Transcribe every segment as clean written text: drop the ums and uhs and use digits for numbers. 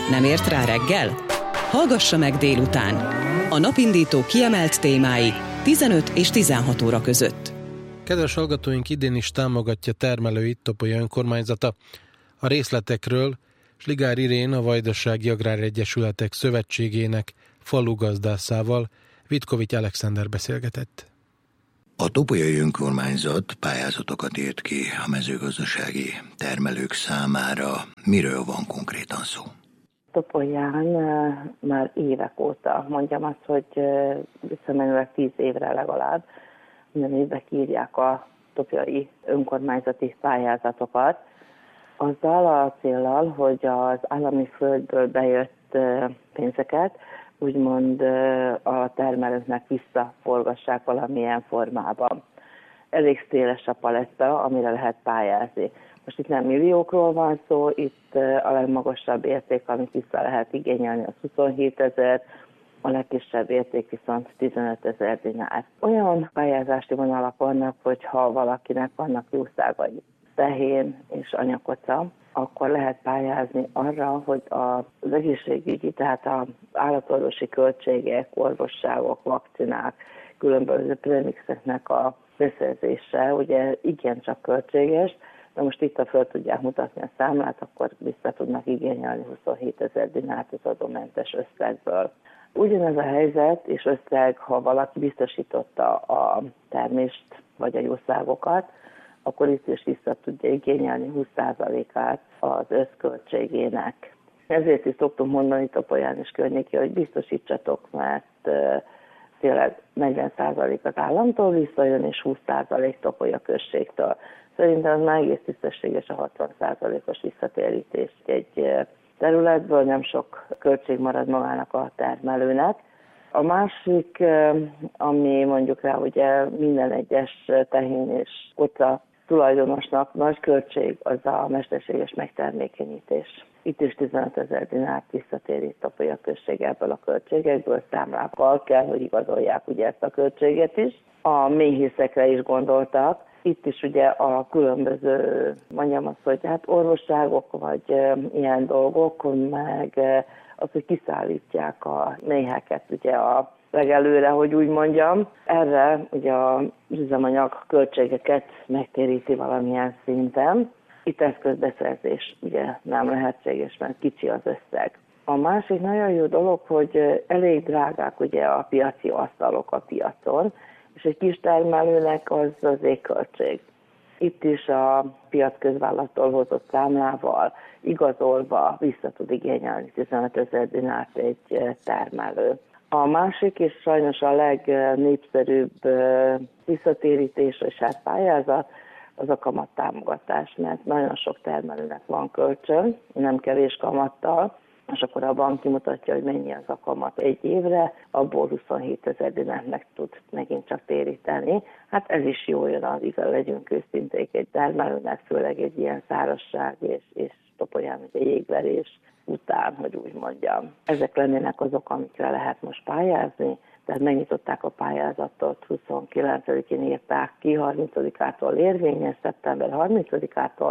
Nem ért rá reggel? Hallgassa meg délután. A napindító kiemelt témái 15 és 16 óra között. Kedves hallgatóink, idén is támogatja termelőit Topolya önkormányzata. A részletekről Sligár Irén, a Vajdasági Agráregyesületek Szövetségének falugazdászával Vitkovics Alexander beszélgetett. A Topolyai önkormányzat pályázatokat írt ki a mezőgazdasági termelők számára. Miről van konkrétan szó? Topolyán már évek óta, mondjam azt, hogy visszamenőleg 10 évre legalább, minden évben kiírják a topolyai önkormányzati pályázatokat, azzal a céllal, hogy az állami földből bejött pénzeket úgymond a termelőknek visszaforgassák valamilyen formában. Elég széles a paletta, amire lehet pályázni. Most itt nem milliókról van szó, itt a legmagasabb érték, amit vissza lehet igényelni, az 27 000, a legkisebb érték viszont 15 000 dinár. Olyan pályázási vonalak vannak, hogyha valakinek vannak jószágai, tehén és anyakoca, akkor lehet pályázni arra, hogy az egészségügyi, tehát az állatorvosi költségek, orvosságok, vakcinák, különböző premixeknek a beszerzése, ugye igencsak költséges, de most itt, ha föl tudják mutatni a számlát, akkor vissza tudnak igényelni 27 000 dinárt az adómentes összegből. Ugyanez a helyzet és összeg, ha valaki biztosította a termést vagy a jószágokat, akkor itt is vissza tudja igényelni 20%-át az összköltségének. Ezért is szoktunk mondani Topolyán és környéki, hogy biztosítsatok, mert tényleg 40% az államtól visszajön, és 20% Topolya községtől. Szerintem az már egész tisztességes a 60%-os visszatérítés egy területből, nem sok költség marad magának a termelőnek. A másik, ami mondjuk rá, ugye minden egyes tehén és koca tulajdonosnak nagy költség, az a mesterséges megtermékenyítés. Itt is 15 000 dinárt visszatérít Topolya község ebből a költségekből, számlákkal kell, hogy igazolják ugye ezt a költséget is. A méhészekre is gondoltak. Itt is ugye a különböző, mondjam azt, hogy hát orvosságok vagy ilyen dolgok, meg az, hogy kiszállítják a méheket ugye a legelőre, hogy úgy mondjam. Erre ugye az üzemanyag költségeket megtéríti valamilyen szinten. Itt eszközbeszerzés ugye nem lehetséges, mert kicsi az összeg. A másik nagyon jó dolog, hogy elég drágák ugye a piaci asztalok a piacon, és egy kis termelőnek az költség. Itt is a piacközvállalattól hozott számlával igazolva vissza tud igényelni 15 000 dinárt egy termelő. A másik és sajnos a legnépszerűbb visszatérítés és pályázat az a kamattámogatás, mert nagyon sok termelőnek van kölcsön, nem kevés kamattal, és akkor a bank kimutatja, hogy mennyi az a kamat egy évre, abból 27 000 dinárt meg tud megint csak téríteni. Hát ez is jól jön, addigra legyünk őszinték egy termelőnek, főleg egy ilyen szárazság és Topolyán egy jégverés után, hogy úgy mondjam. Ezek lennének azok, amikre lehet most pályázni, tehát megnyitották a pályázatot, 29-én írták ki, 30-ától érvényes, szeptember 30-ától,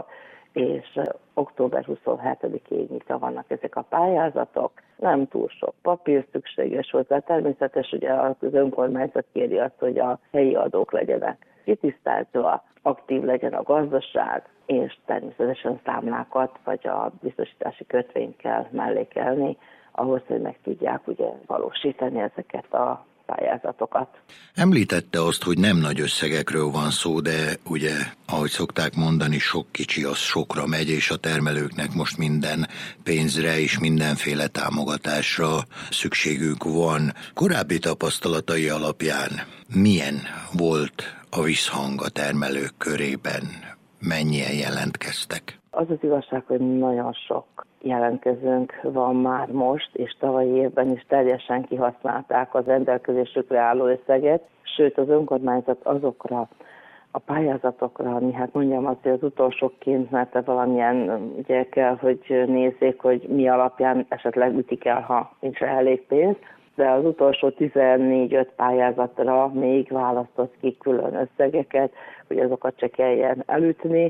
és október 27-ig nyitva vannak ezek a pályázatok. Nem túl sok papír szükséges hozzá. Természetes, ugye az önkormányzat kéri azt, hogy a helyi adók legyenek kitisztázva, aktív legyen a gazdaság, és természetesen számlákat vagy a biztosítási kötvényt kell mellékelni, ahhoz, hogy meg tudják ugye valósítani ezeket a pályázatokat. Említette azt, hogy nem nagy összegekről van szó, de ugye, ahogy szokták mondani, sok kicsi az sokra megy, és a termelőknek most minden pénzre és mindenféle támogatásra szükségük van. Korábbi tapasztalatai alapján milyen volt a visszhang a termelők körében? Mennyien jelentkeztek? Az az igazság, hogy nagyon sok jelentkezőnk van már most, és tavalyi évben is teljesen kihasználták az rendelkezésükre álló összeget, sőt az önkormányzat azokra a pályázatokra, ami hát mondjam azt, hogy az utolsóként, mert valamilyen ugye kell, hogy nézzék, hogy mi alapján esetleg ütik el, ha nincs elég pénz, de az utolsó 14-5 pályázatra még választott ki külön összegeket, hogy azokat se kelljen elütni,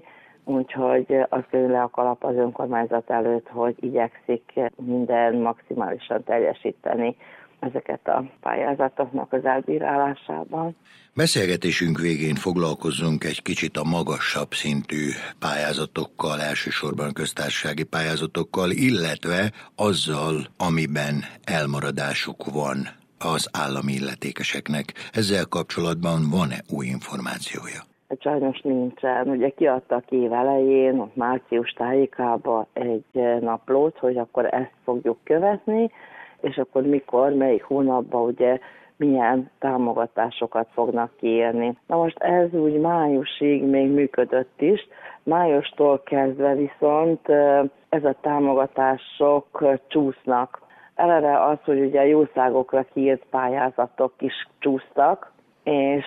Úgyhogy azt kerül le a kalap az önkormányzat előtt, hogy igyekszik minden maximálisan teljesíteni ezeket a pályázatoknak az elbírálásában. Beszélgetésünk végén foglalkozzunk egy kicsit a magasabb szintű pályázatokkal, elsősorban köztársasági pályázatokkal, illetve azzal, amiben elmaradásuk van az állami illetékeseknek. Ezzel kapcsolatban van-e új információja? Sajnos nincsen. Ugye kiadtak év elején, március tájékában egy naplót, hogy akkor ezt fogjuk követni, és akkor mikor, melyik hónapban ugye milyen támogatásokat fognak kiírni. Na most ez úgy májusig még működött is, májustól kezdve viszont ez a támogatások csúsznak. Eleve az, hogy ugye jószágokra kiírt pályázatok is csúsztak, és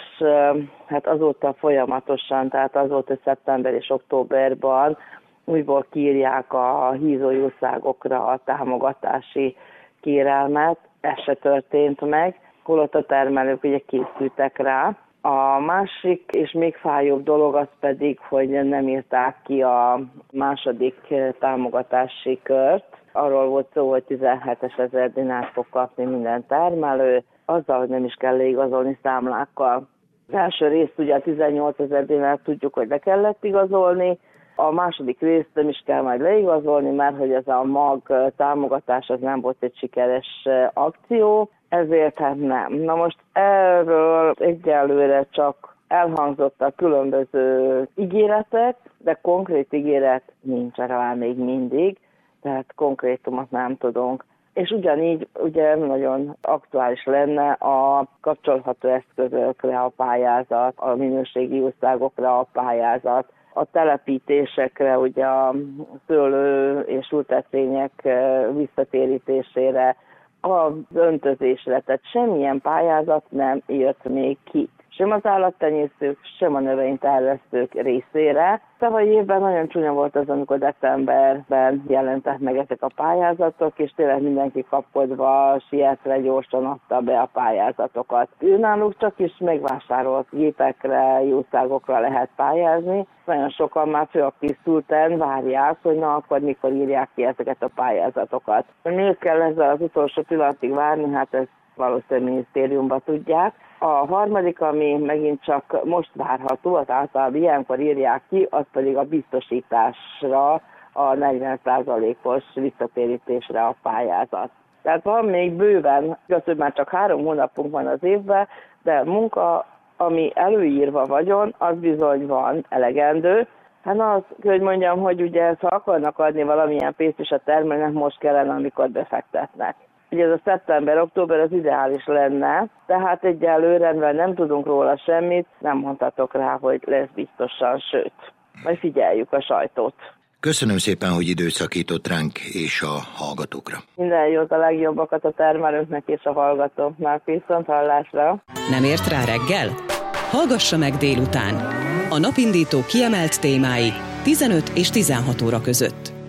hát azóta folyamatosan, tehát azóta szeptember és októberben újból kiírják a hízójószágokra a támogatási kérelmet, ez se történt meg, holott a termelők ugye készültek rá. A másik és még fájóbb dolog az pedig, hogy nem írták ki a második támogatási kört. Arról volt szó, hogy 17 000 dinárt fog kapni minden termelő, azzal, hogy nem is kell leigazolni számlákkal. Az első részt ugye a 18 000 dinárt tudjuk, hogy le kellett igazolni, a második részt nem is kell majd leigazolni, mert hogy ez a mag támogatás az nem volt egy sikeres akció, ezért hát nem. Na most erről egyelőre csak elhangzottak különböző ígéretek, de konkrét ígéret nincs rá még mindig, tehát konkrétumot nem tudunk. És ugyanígy ugye nagyon aktuális lenne a kapcsolható eszközökre a pályázat, a minőségi jószágokra a pályázat, a telepítésekre, ugye a szőlő és ültetvények visszatérítésére, az öntözésre, tehát semmilyen pályázat nem írt még ki. Sem az állattenyésztők, sem a növénytermesztők részére. Tavaly évben nagyon csúnya volt az, amikor decemberben jelentek meg ezek a pályázatok, és tényleg mindenki kapkodva, sietve gyorsan adta be a pályázatokat. Náluk csak is megvásárolt gépekre, jószágokra lehet pályázni. Nagyon sokan már fölkészülten várják, hogy na akkor mikor írják ki ezeket a pályázatokat. Miért kell ezzel az utolsó pillanatig várni? Hát ezt valószínűleg minisztériumban tudják. A harmadik, ami megint csak most várható, az általában ilyenkor írják ki, az pedig a biztosításra, a 40%-os visszatérítésre a pályázat. Tehát van még bőven, igaz, hogy már csak 3 hónapunk van az évben, de munka, ami előírva vagyon, az bizony van elegendő. Hát az, hogy mondjam, hogy ugye ha akarnak adni valamilyen pénzt is a termelőnek, most kellene, amikor befektetnek. Ugye ez a szeptember-október az ideális lenne, tehát egyelőre nem tudunk róla semmit, nem mondhatok rá, hogy lesz biztosan, sőt, majd figyeljük a sajtót. Köszönöm szépen, hogy időt szakított ránk és a hallgatókra. Minden jót, a legjobbakat a termelőknek és a hallgatóknak. Viszont hallásra! Nem ért rá reggel? Hallgassa meg délután. A napindító kiemelt témái 15 és 16 óra között.